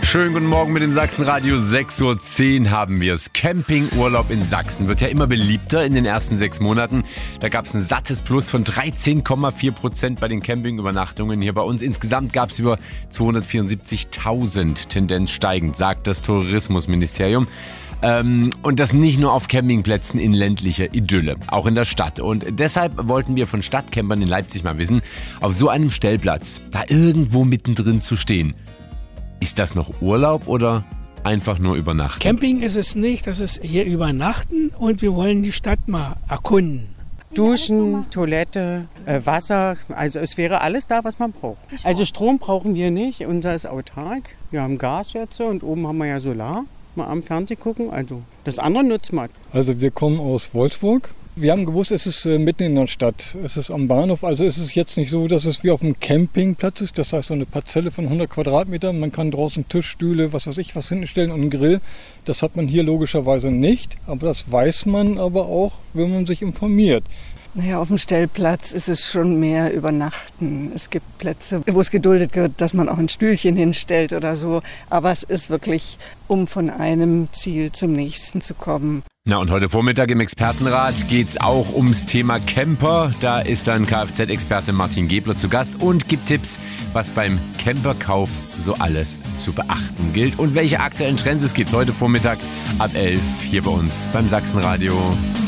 Schönen guten Morgen mit dem Sachsenradio. 6:10 Uhr haben wir es. Campingurlaub in Sachsen wird ja immer beliebter in den ersten 6 Monaten. Da gab es ein sattes Plus von 13,4% bei den Campingübernachtungen hier bei uns. Insgesamt gab es über 274.000, Tendenz steigend, sagt das Tourismusministerium. Und das nicht nur auf Campingplätzen in ländlicher Idylle, auch in der Stadt. Und deshalb wollten wir von Stadtcampern in Leipzig mal wissen, auf so einem Stellplatz, da irgendwo mittendrin zu stehen, ist das noch Urlaub oder einfach nur übernachten? Camping ist es nicht, das ist hier übernachten und wir wollen die Stadt mal erkunden. Duschen, Toilette, Wasser, also es wäre alles da, was man braucht. Also Strom brauchen wir nicht, unser ist autark. Wir haben Gas jetzt und oben haben wir ja Solar. Mal am Fernsehen gucken, also das andere nutzt man. Also wir kommen aus Wolfsburg. Wir haben gewusst, es ist mitten in der Stadt. Es ist am Bahnhof, also es ist jetzt nicht so, dass es wie auf einem Campingplatz ist. Das heißt so eine Parzelle von 100 Quadratmetern. Man kann draußen Tisch, Stühle, was weiß ich, was hinstellen und einen Grill. Das hat man hier logischerweise nicht. Aber das weiß man aber auch, wenn man sich informiert. Naja, auf dem Stellplatz ist es schon mehr Übernachten. Es gibt Plätze, wo es geduldet wird, dass man auch ein Stühlchen hinstellt oder so. Aber es ist wirklich, um von einem Ziel zum nächsten zu kommen. Na, und heute Vormittag im Expertenrat geht's auch ums Thema Camper. Da ist dann Kfz-Experte Martin Gebler zu Gast und gibt Tipps, was beim Camperkauf so alles zu beachten gilt und welche aktuellen Trends es gibt. Heute Vormittag ab 11 hier bei uns beim Sachsenradio.